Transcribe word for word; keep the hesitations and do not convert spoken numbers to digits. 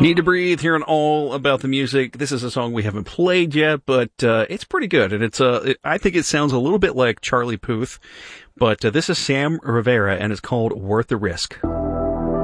Need to Breathe here on All About the Music. This is a song we haven't played yet, but uh, it's pretty good. And it's uh, it, I think it sounds a little bit like Charlie Puth, but uh, this is Sam Rivera, and it's called Worth the Risk.